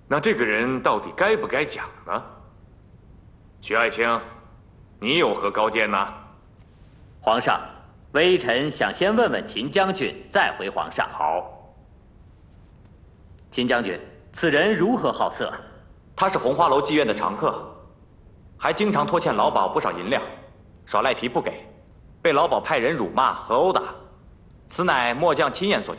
那这个人到底该不该讲呢？徐爱卿，你有何高见呢？ 皇上，微臣想先问问秦将军，再回皇上。 好。 秦将军，此人如何好色？ 他是红花楼妓院的常客，还经常拖欠老鸨不少银两，耍赖皮不给，被老鸨派人辱骂和殴打，此乃末将亲眼所见。